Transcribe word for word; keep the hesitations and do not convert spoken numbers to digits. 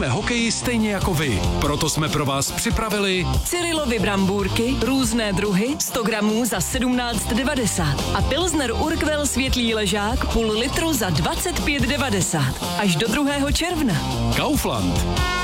milujeme hokej stejně jako vy. Proto jsme pro vás připravili Cyrilovy brambůrky, různé druhy, sto gramů za sedmnáct devadesát a Pilsner Urquell světlý ležák půl litru za dvacet pět devadesát. Až do druhého června. Kaufland.